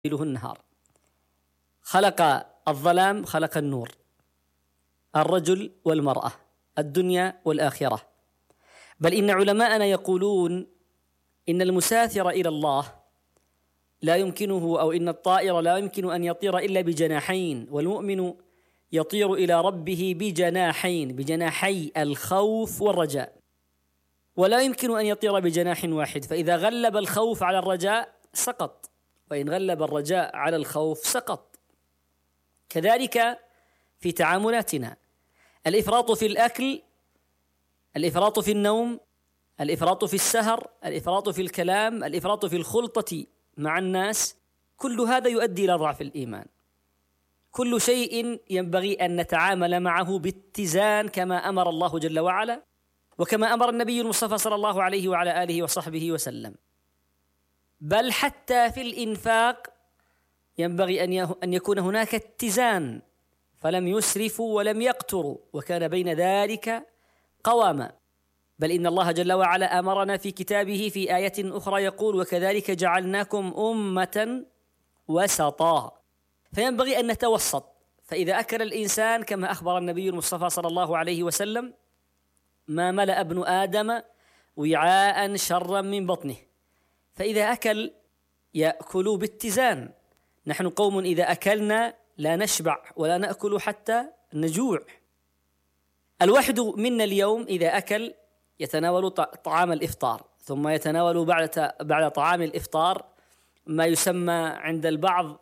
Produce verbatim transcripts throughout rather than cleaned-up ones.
ليله النهار، خلق الظلام خلق النور، الرجل والمرأة، الدنيا والآخرة. بل إن علماءنا يقولون إن المسافر إلى الله لا يمكنه، أو إن الطائر لا يمكن أن يطير إلا بجناحين، والمؤمن يطير إلى ربه بجناحين، بجناحي الخوف والرجاء، ولا يمكن أن يطير بجناح واحد. فإذا غلب الخوف على الرجاء سقط، وإن غلب الرجاء على الخوف سقط. كذلك في تعاملاتنا، الإفراط في الأكل، الإفراط في النوم، الإفراط في السهر، الإفراط في الكلام، الإفراط في الخلطة مع الناس، كل هذا يؤدي إلى ضعف الإيمان. كل شيء ينبغي أن نتعامل معه باتزان كما أمر الله جل وعلا، وكما أمر النبي المصطفى صلى الله عليه وعلى آله وصحبه وسلم. بل حتى في الإنفاق ينبغي أن يكون هناك اتزان، فلم يسرفوا ولم يقتروا، وكان بين ذلك قواما. بل إن الله جل وعلا أمرنا في كتابه في آية أخرى يقول: وكذلك جعلناكم أمة وسطا. فينبغي أن نتوسط. فإذا أكل الإنسان كما أخبر النبي المصطفى صلى الله عليه وسلم: ما ملأ ابن آدم وعاء شرا من بطنه. فإذا أكل يأكل باتزان. نحن قوم إذا أكلنا لا نشبع ولا نأكل حتى نجوع. الواحد منا اليوم إذا أكل يتناول طعام الإفطار، ثم يتناول بعد بعد طعام الإفطار ما يسمى عند البعض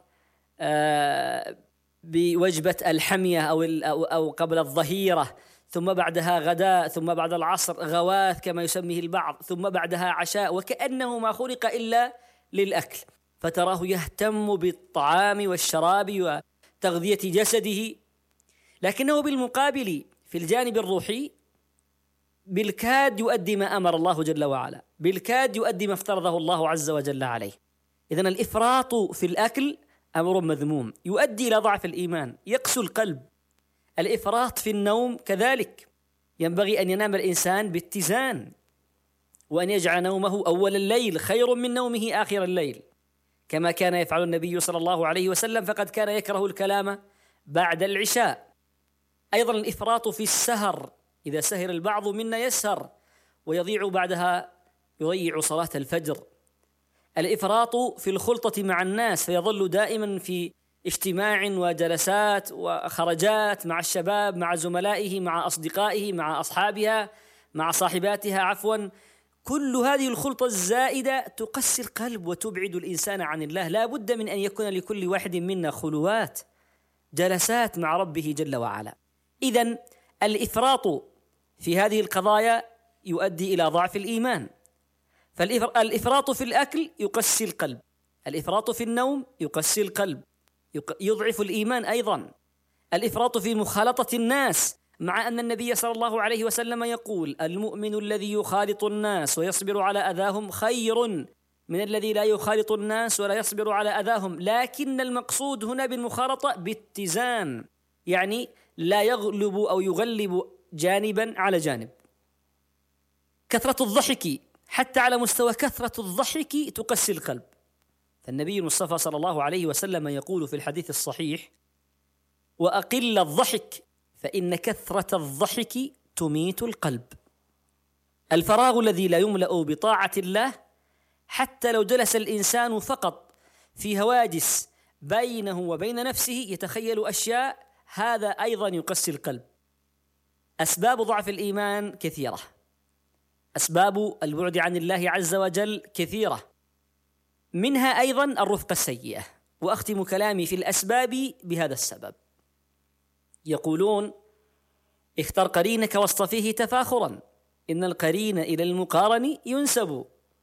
بوجبة الحمية أو أو قبل الظهيرة، ثم بعدها غداء، ثم بعد العصر غواث كما يسميه البعض، ثم بعدها عشاء، وكأنه ما خلق إلا للأكل. فتراه يهتم بالطعام والشراب وتغذية جسده، لكنه بالمقابل في الجانب الروحي بالكاد يؤدي ما أمر الله جل وعلا، بالكاد يؤدي ما افترضه الله عز وجل عليه. إذن الإفراط في الأكل أمر مذموم يؤدي إلى ضعف الإيمان، يقسو القلب. الإفراط في النوم كذلك، ينبغي أن ينام الإنسان باتزان، وأن يجعل نومه أول الليل خير من نومه آخر الليل، كما كان يفعل النبي صلى الله عليه وسلم، فقد كان يكره الكلام بعد العشاء. أيضا الإفراط في السهر، إذا سهر البعض منا يسهر ويضيع بعدها يضيع صلاة الفجر. الإفراط في الخلطة مع الناس، فيظل دائما في اجتماع وجلسات وخرجات مع الشباب، مع زملائه، مع أصدقائه، مع أصحابها، مع صاحباتها عفوا. كل هذه الخلطة الزائدة تقسي القلب وتبعد الإنسان عن الله. لا بد من أن يكون لكل واحد منا خلوات، جلسات مع ربه جل وعلا. إذن الإفراط في هذه القضايا يؤدي إلى ضعف الإيمان. فالإفراط في الأكل يقسي القلب، الإفراط في النوم يقسي القلب، يضعف الإيمان أيضا. الإفراط في مخالطة الناس، مع أن النبي صلى الله عليه وسلم يقول: المؤمن الذي يخالط الناس ويصبر على أذاهم خير من الذي لا يخالط الناس ولا يصبر على أذاهم. لكن المقصود هنا بالمخالطة باتزان، يعني لا يغلب أو يغلب جانبا على جانب. كثرة الضحك، حتى على مستوى كثرة الضحك تقسي القلب. فالنبي المصطفى صلى الله عليه وسلم يقول في الحديث الصحيح: وأقل الضحك فإن كثرة الضحك تميت القلب. الفراغ الذي لا يملأ بطاعة الله، حتى لو جلس الإنسان فقط في هواجس بينه وبين نفسه يتخيل أشياء، هذا أيضا يقسي القلب. أسباب ضعف الإيمان كثيرة، أسباب البعد عن الله عز وجل كثيرة، منها أيضا الرفقة السيئة. وأختم كلامي في الأسباب بهذا السبب. يقولون: اختر قرينك واصطفيه تفاخرا، إن القرين إلى المقارن ينسب.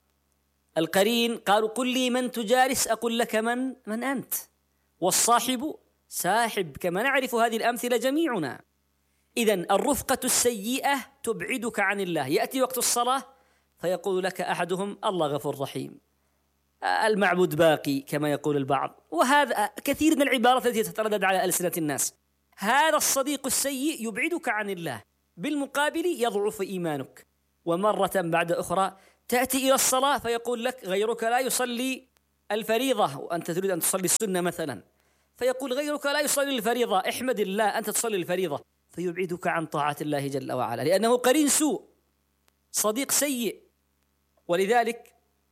القرين قالوا: قل لي من تجالس أقول لك من من أنت. والصاحب ساحب، كما نعرف هذه الأمثلة جميعنا. إذن الرفقة السيئة تبعدك عن الله. يأتي وقت الصلاة فيقول لك أحدهم: الله غفور رحيم، المعبود باقي كما يقول البعض، وهذا كثير من العبارات التي تتردد على ألسنة الناس. هذا الصديق السيء يبعدك عن الله، بالمقابل يضعف إيمانك. ومرة بعد أخرى تأتي إلى الصلاة فيقول لك: غيرك لا يصلي الفريضة وأنت تريد أن تصلي السنة مثلا، فيقول غيرك لا يصلي الفريضة، احمد الله أنت تصلي الفريضة، فيبعدك عن طاعة الله جل وعلا، لأنه قرين سوء، صديق سيء. ولذلك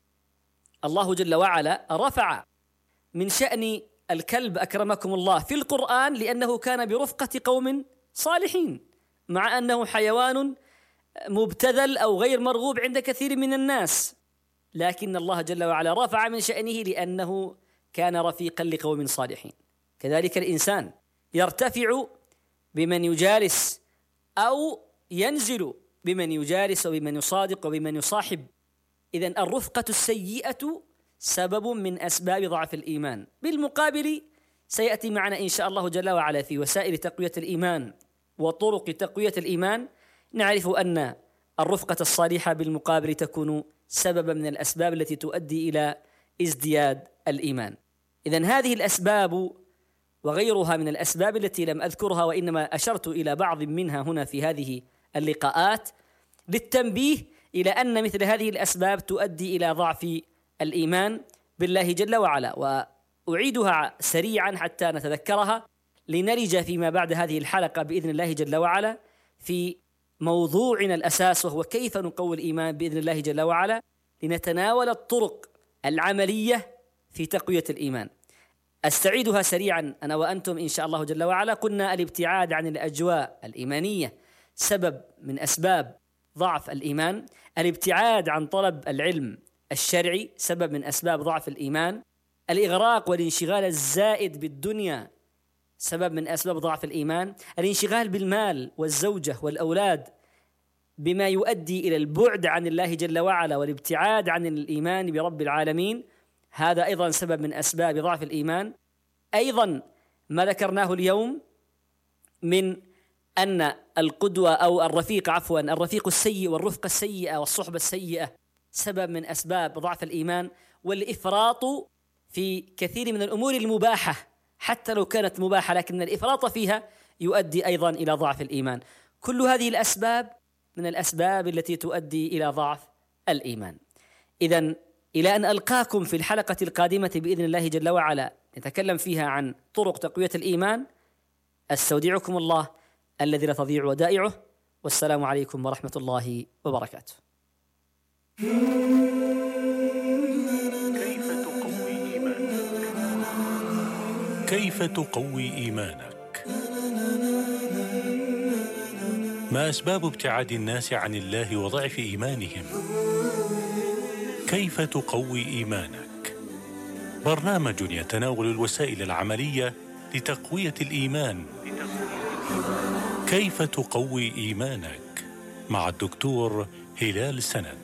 الله جل وعلا رفع من شأن الكلب أكرمكم الله في القرآن، لأنه كان برفقة قوم صالحين، مع أنه حيوان مبتذل أو غير مرغوب عند كثير من الناس، لكن الله جل وعلا رفع من شأنه لأنه كان رفيقا لقوم صالحين. كذلك الإنسان يرتفع بمن يجالس أو ينزل بمن يجالس وبمن يصادق وبمن يصاحب. إذن الرفقة السيئة سبب من أسباب ضعف الإيمان. بالمقابل سيأتي معنا إن شاء الله جل وعلا في وسائل تقوية الإيمان وطرق تقوية الإيمان، نعرف أن الرفقة الصالحة بالمقابل تكون سببا من الأسباب التي تؤدي إلى ازدياد الإيمان. إذن هذه الأسباب وغيرها من الأسباب التي لم أذكرها وإنما أشرت إلى بعض منها هنا في هذه اللقاءات للتنبيه إلى أن مثل هذه الأسباب تؤدي إلى ضعف الإيمان بالله جل وعلا. وأعيدها سريعا حتى نتذكرها لنرج فيما بعد هذه الحلقة بإذن الله جل وعلا في موضوعنا الأساس، وهو كيف نقوي الإيمان بإذن الله جل وعلا، لنتناول الطرق العملية في تقوية الإيمان. أستعيدها سريعا أنا وأنتم إن شاء الله جل وعلا. قلنا الابتعاد عن الأجواء الإيمانية سبب من أسباب ضعف الإيمان، الابتعاد عن طلب العلم الشرعي سبب من أسباب ضعف الإيمان، الإغراق والانشغال الزائد بالدنيا سبب من أسباب ضعف الإيمان، الانشغال بالمال والزوجة والأولاد بما يؤدي إلى البعد عن الله جل وعلا والابتعاد عن الإيمان برب العالمين، هذا أيضا سبب من أسباب ضعف الإيمان. أيضا ما ذكرناه اليوم من أن القدوة أو الرفيق عفوا الرفيق السيء والرفقة السيئة والصحبة السيئة سبب من أسباب ضعف الإيمان، والإفراط في كثير من الأمور المباحة حتى لو كانت مباحة لكن الإفراط فيها يؤدي أيضا إلى ضعف الإيمان. كل هذه الأسباب من الأسباب التي تؤدي إلى ضعف الإيمان. إذن إلى أن ألقاكم في الحلقة القادمة بإذن الله جل وعلا نتكلم فيها عن طرق تقوية الإيمان. أستودعكم الله الذي لا تضيع ودائعه، والسلام عليكم ورحمة الله وبركاته. كيف تقوي إيمانك؟ كيف تقوي إيمانك؟ ما أسباب ابتعاد الناس عن الله وضعف إيمانهم؟ كيف تقوي إيمانك؟ برنامج يتناول الوسائل العملية لتقوية الإيمان. كيف تقوي إيمانك؟ مع الدكتور هلال سند.